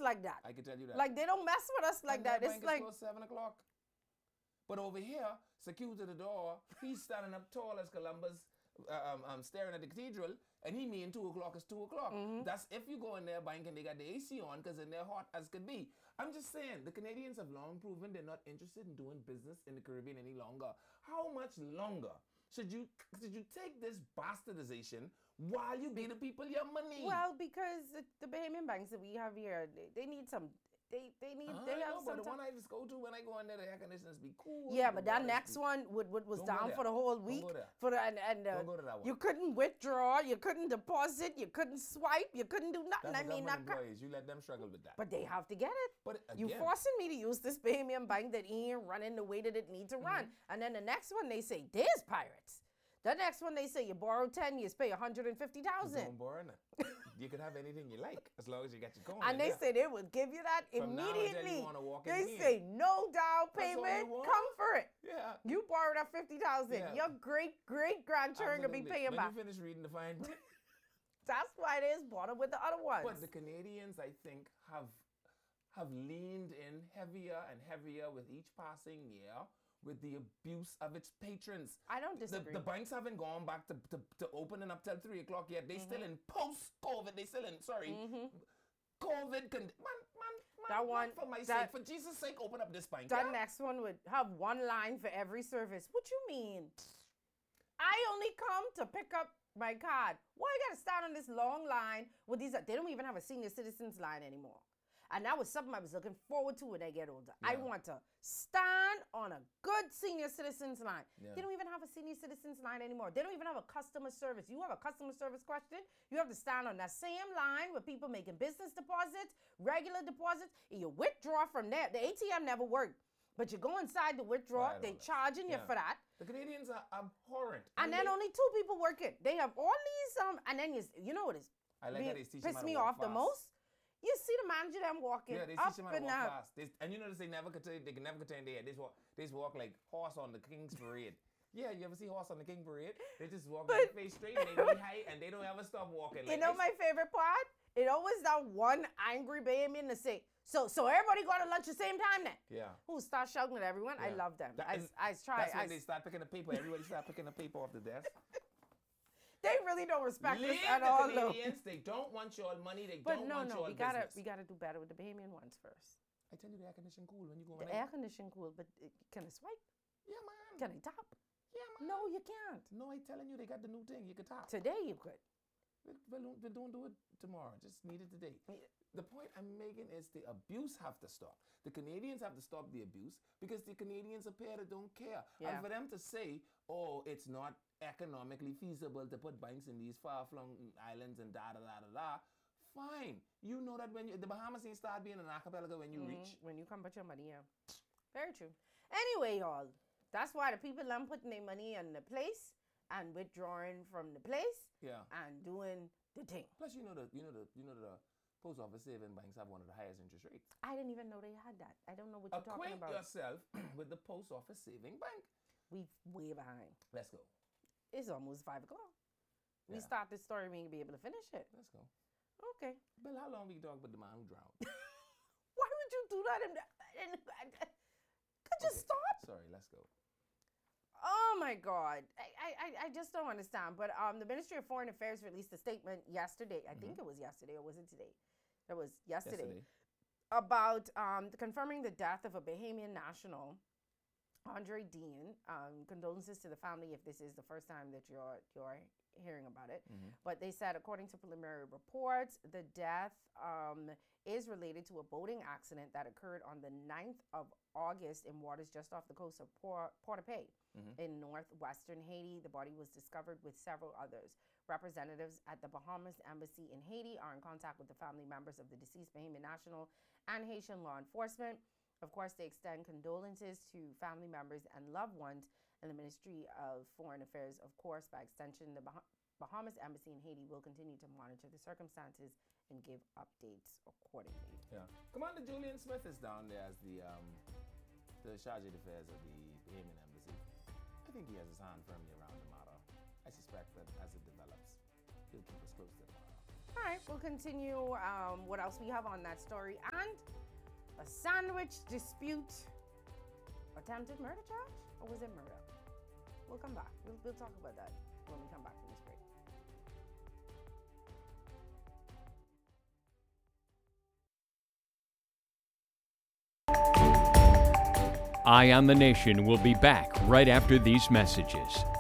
like that. I can tell you that. Like, they don't mess with us like And that. bank It's is like, closed 7 o'clock. But over here, secure to the door, he's standing up tall as Columbus, staring at the cathedral, and he mean 2 o'clock is 2 o'clock. That's if you go in there bank and they got the AC on, because in there hot as could be. I'm just saying, the Canadians have long proven they're not interested in doing business in the Caribbean any longer. How much longer should you take this bastardization while you give the people your money? well, because the Bahamian banks that we have here, they need some, they have but some the time. one I just go to when I go in there, the air conditioners be cool. Yeah, the but that waters next be- one was Don't go down there. for the whole Don't week. go there. For the, Don't go to that one. you couldn't withdraw, you couldn't deposit, you couldn't swipe, you couldn't do nothing. That's I mean, government that employees. You let them struggle with that. but they have to get it. But You again- forcing me to use this Bahamian bank that ain't running the way that it needs to Mm-hmm. run. And then the next one they say, there's pirates. The next one they say you borrow 10 years, pay Don't $150,000. borrow nothing. You can have anything you like as long as you get your coin. And they yeah. say they would give you that From now until you immediately. wanna walk in They here. say no down all you payment, want? come for it. Yeah. You borrowed that 50,000. Yeah. Your great grandchildren gonna be Absolutely. paying when back. you finish reading the fine print. That's why it is bought up with the other ones. But the Canadians, I think, have leaned in heavier and heavier with each passing year with the abuse of its patrons. I don't disagree. The banks haven't gone back to opening up till 3 o'clock yet. They Mm-hmm. still in post-COVID. They still in, COVID. That one- for my that- sake, for Jesus' sake, open up this bank. That yeah? next one would have one line for every service. What you mean? I only come to pick up my card. Why I gotta stand on this long line with these? They don't even have a senior citizens line anymore. And that was something I was looking forward to when I get older. I Yeah. want to stand on a good senior citizens line. Yeah. They don't even have a senior citizens line anymore. They don't even have a customer service. You have a customer service question, you have to stand on that same line with people making business deposits, regular deposits, and you withdraw from there. The ATM never worked. But you go inside to withdraw, Right, they all that. charging you Yeah. for that. The Canadians are abhorrent. And then only 2 people work it. They have all these, and then you know what is I like how they teach them piss how to me walk off the fast. most? You see the manager them walking Yeah, they up teach them how to and walk up. fast. And you notice they can never contain their head. They just walk like horse on the King's Parade. Yeah, you ever see horse on the King Parade? They just walk their face straight and they knee high and they don't ever stop walking. You know my favorite part? It always that one angry Bahamian to say, so everybody go to lunch the same time then? Yeah. Who start shouting at everyone? I Yeah. love them. That- I and try. That's when they start picking the paper. Everybody start picking the paper off the desk. They really don't respect Leave us at the all. though. Canadians. They don't want your money. They But don't no, want your we business. gotta do better with the Bahamian ones first. I tell you, the air conditioning cool when you go. The air conditioning cool, but can it swipe? Yeah, man. Can it tap? Yeah, man. No, you can't. No, I telling you, they got the new thing. You can talk. Today you could. Well, don't do it tomorrow. Just need it today. The point I'm making is the abuse have to stop. The Canadians have to stop the abuse because the Canadians appear to don't care. Yeah. And for them to say, oh, it's not economically feasible to put banks in these far-flung islands and da-da-da-da-da, fine. You know that when the Bahamas ain't start being an archipelago when you reach. When you come put your money, yeah. Very true. Anyway, y'all, that's why the people are putting their money in the place and withdrawing from the place Yeah. and doing the thing. Plus, you know the post office saving banks have one of the highest interest rates. I didn't even know they had that. I don't know what you're talking Acquaint about. yourself with the post office saving bank. We way behind. Let's go. It's almost 5 o'clock. We Yeah. start this story, we ain't be able to finish it. Let's go. Okay. Bill, how long we talk about the man who drowned? Why would you do that? Could you stop? Sorry, let's go. Oh my God. I just don't understand. But the Ministry of Foreign Affairs released a statement yesterday. I think it was yesterday, or was it today? It was yesterday. About confirming the death of a Bahamian national, Andre Dean. Condolences to the family if this is the first time that you're hearing about it. But they said, according to preliminary reports, the death is related to a boating accident that occurred on the 9th of August in waters just off the coast of Port-au-Paix in northwestern Haiti. The body was discovered with several others. Representatives at the Bahamas Embassy in Haiti are in contact with the family members of the deceased Bahamian national and Haitian law enforcement. Of course, they extend condolences to family members and loved ones, and the Ministry of Foreign Affairs, of course, by extension, the Bahamas Embassy in Haiti will continue to monitor the circumstances and give updates accordingly. Yeah. Commander Julian Smith is down there as the charge d'affaires of the Bahamian Embassy. I think he has his hand firmly around the matter. I suspect that as it develops, he'll keep us close to the matter. All right, we'll continue. What else we have on that story? And a sandwich dispute. Attempted murder charge? Or was it murder? We'll come back. We'll talk about that when we come back from this break. Eye on the Nation will be back right after these messages.